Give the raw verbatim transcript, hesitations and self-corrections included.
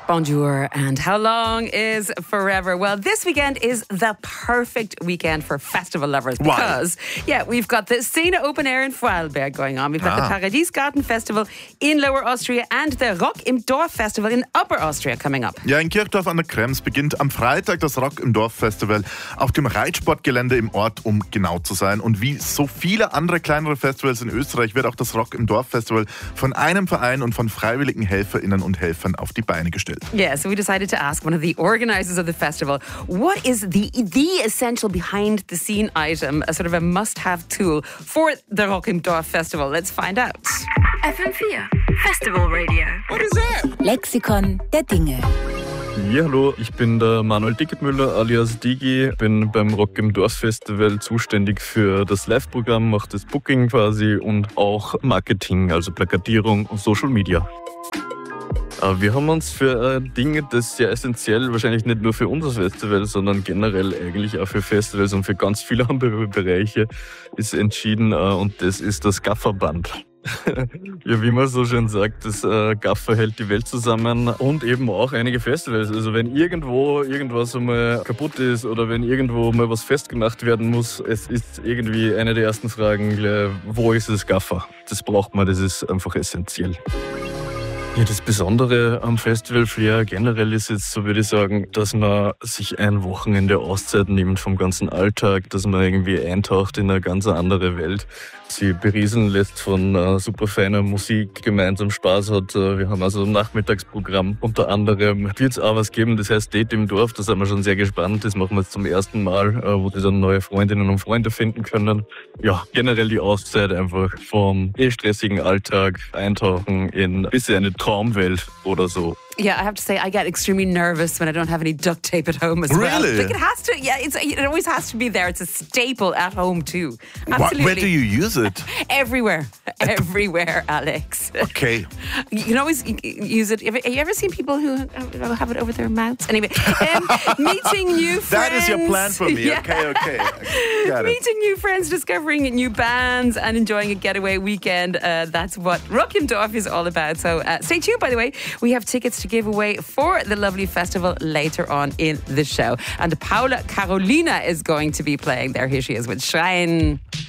Bonjour, and how long is forever? Well, this weekend is the perfect weekend for festival lovers because, Why? yeah, we've got the Szene Open Air in Vorarlberg going on. We've got ah. the Paradiesgarten Festival in Lower Austria and the Rock im Dorf Festival in Upper Austria coming up. Ja, in Kirchdorf an der Krems beginnt am Freitag das Rock im Dorf Festival auf dem Reitsportgelände im Ort, um genau zu sein. Und wie so viele andere kleinere Festivals in Österreich wird auch das Rock im Dorf Festival von einem Verein und von freiwilligen Helferinnen und Helfern auf die Beine gestellt. Yeah, so we decided to ask one of the organizers of the festival, what is the the essential behind the scene item, a sort of a must-have tool for the Rock im Dorf Festival? Let's find out. F M vier Festival Radio. What is that? Lexikon der Dinge. Ja, hallo, ich bin der Manuel Ticketmüller alias Digi, bin beim Rock im Dorf Festival zuständig für das Live-Programm, mache das Booking quasi und auch Marketing, also Plakatierung und Social Media. Wir haben uns für ein Ding, das sehr essentiell, wahrscheinlich nicht nur für unser Festival, sondern generell eigentlich auch für Festivals und für ganz viele andere Bereiche ist entschieden, und das ist das Gafferband. Ja, wie man so schön sagt, das äh, Gaffer hält die Welt zusammen und eben auch einige Festivals. Also wenn irgendwo irgendwas einmal kaputt ist oder wenn irgendwo mal was festgemacht werden muss, es ist irgendwie eine der ersten Fragen, wo ist das Gaffer? Das braucht man, das ist einfach essentiell. Ja, das Besondere am Festival Flair generell ist jetzt, so würde ich sagen, dass man sich ein Wochenende Auszeit nimmt vom ganzen Alltag, dass man irgendwie eintaucht in eine ganz andere Welt, sie berieseln lässt von uh, super feiner Musik, gemeinsam Spaß hat. Uh, wir haben also ein Nachmittagsprogramm. Unter anderem wird es auch was geben, das heißt Date im Dorf, da sind wir schon sehr gespannt. Das machen wir jetzt zum ersten Mal, uh, wo die dann neue Freundinnen und Freunde finden können. Ja, generell die Auszeit einfach vom eh stressigen Alltag eintauchen in ein bisschen eine Traumwelt oder so. Yeah, I have to say, I get extremely nervous when I don't have any duct tape at home as Really? well. Like it has to, yeah, it's, it always has to be there. It's a staple at home too. Absolutely. Where do you use it? Everywhere. Everywhere, Alex. Okay. You can always use it. Have you ever seen people who have it over their mouths? Anyway, um, meeting new friends. That is your plan for me. Yeah. Okay, okay. Got it. Meeting new friends, discovering new bands, and enjoying a getaway weekend. Uh, that's what Rock im Dorf is all about. So uh, stay tuned, by the way. We have tickets to give away for the lovely festival later on in the show. And Paula Carolina is going to be playing there. Here she is with Schreien.